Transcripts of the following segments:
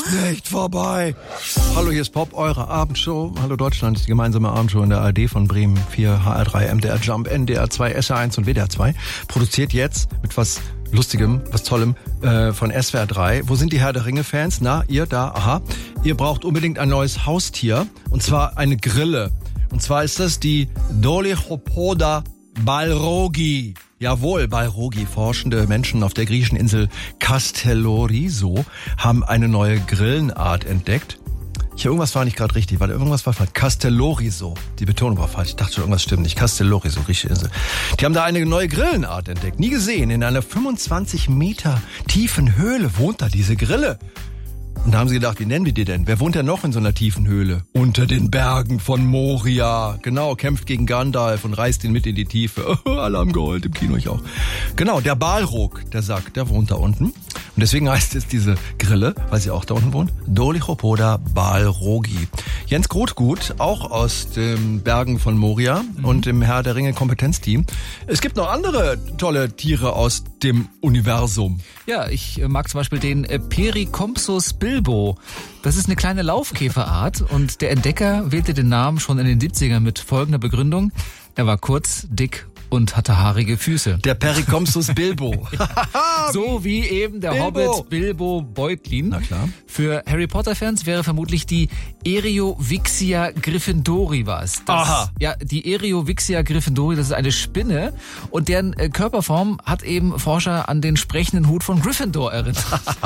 nicht vorbei. Hallo, hier ist Pop, eure Abendshow. Hallo Deutschland, die gemeinsame Abendshow in der ARD von Bremen 4, HR3, MDR Jump, NDR 2, SR1 und WDR 2. Produziert jetzt mit was Lustigem, was Tollem von SWR 3. Wo sind die Herr der Ringe-Fans? Na, ihr da, aha. Ihr braucht unbedingt ein neues Haustier, und zwar eine Grille. Und zwar ist das die Dolichopoda balrogi. Jawohl, Balrogi. Forschende Menschen auf der griechischen Insel Kastellorizo haben eine neue Grillenart entdeckt. Irgendwas war nicht gerade richtig. Irgendwas war falsch. Kastellorizo. Die Betonung war falsch. Ich dachte schon, irgendwas stimmt nicht. Kastellorizo, griechische Insel. Die haben da eine neue Grillenart entdeckt. Nie gesehen. In einer 25 Meter tiefen Höhle wohnt da diese Grille. Und da haben sie gedacht, wie nennen wir die denn? Wer wohnt denn noch in so einer tiefen Höhle? Unter den Bergen von Moria. Genau, kämpft gegen Gandalf und reißt ihn mit in die Tiefe. Alle haben geheult, im Kino ich auch. Genau, der Balrog, der Sack, der wohnt da unten. Und deswegen heißt es diese Grille, weil sie auch da unten wohnt, Dolichopoda balrogi. Jens Grotgut, auch aus den Bergen von Moria und im Herr der Ringe Kompetenzteam. Es gibt noch andere tolle Tiere aus dem Universum. Ja, ich mag zum Beispiel den Pericompsus bilbo. Das ist eine kleine Laufkäferart und der Entdecker wählte den Namen schon in den 70ern mit folgender Begründung. Er war kurz, dick und hatte haarige Füße. Der Pericompsus bilbo. So wie eben der Hobbit Bilbo Beutlin. Na klar. Für Harry Potter-Fans wäre vermutlich die Eriovixia gryffindori was. Aha. Ja, die Eriovixia gryffindori, das ist eine Spinne und deren Körperform hat eben Forscher an den sprechenden Hut von Gryffindor erinnert.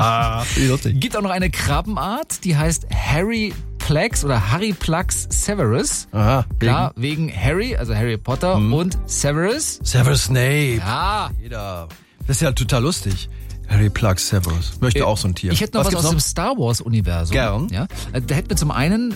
Gibt auch noch eine Krabbenart, die heißt Harryplex oder Harryplex severus. Aha. Klar, wegen Harry, also Harry Potter und Severus. Severus Snape. Ja. Jeder. Das ist ja total lustig. Harryplex Severus. Möchte auch so ein Tier. Ich hätte noch was aus dem Star Wars Universum. Gern. Ja. Da hätten wir zum einen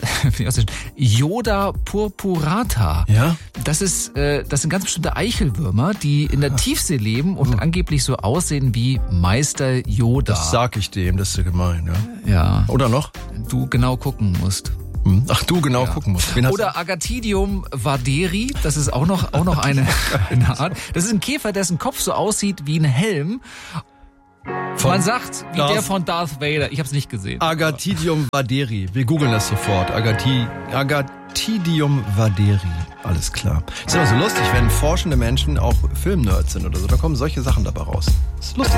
Yoda purpurata. Ja. Das sind ganz bestimmte Eichelwürmer, die in der Tiefsee leben und angeblich so aussehen wie Meister Yoda. Das sag ich dem, das ist ja gemein, ja. Ja. Oder noch? Du genau gucken musst. Ach, du genau gucken musst. Oder Agathidium vaderi, das ist auch noch eine Art. Das ist ein Käfer, dessen Kopf so aussieht wie ein Helm. Man sagt, wie der von Darth Vader. Ich habe es nicht gesehen. Agathidium vaderi. Wir googeln das sofort. Agathidium vaderi. Alles klar. Ist ja so lustig, wenn forschende Menschen auch Filmnerds sind oder so. Da kommen solche Sachen dabei raus. Ist lustig.